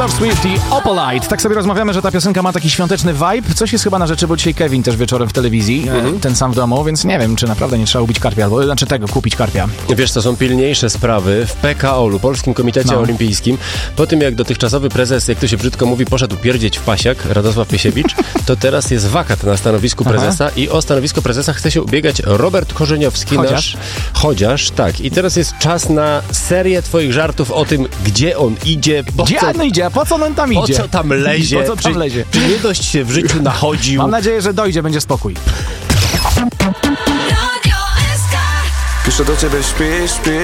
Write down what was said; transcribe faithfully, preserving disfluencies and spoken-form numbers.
Taylor Swift i Opalite. Tak sobie rozmawiamy, że ta piosenka ma taki świąteczny vibe. Coś jest chyba na rzeczy, bo dzisiaj Kevin też wieczorem w telewizji, mhm. ten sam w domu, więc nie wiem, czy naprawdę nie trzeba ubić karpia, albo znaczy tego, kupić karpia. Wiesz, to są pilniejsze sprawy w P K O L u, Polskim Komitecie no. Olimpijskim. Po tym, jak dotychczasowy prezes, jak to się brzydko mówi, poszedł pierdzieć w pasiak, Radosław Piesiewicz, to teraz jest wakat na stanowisku prezesa. Aha. I o stanowisko prezesa chce się ubiegać Robert Korzeniowski. Chociaż? Nasz, chociaż, tak. I teraz jest czas na serię twoich żartów o tym, gdzie on idzie, po gdzie co... on idzie, po co on tam idzie? Po co tam lezie? Po co tam czy, lezie? Czy nie dość się w życiu nachodził? Mam nadzieję, że dojdzie, będzie spokój. Piszę do ciebie, śpi, śpi.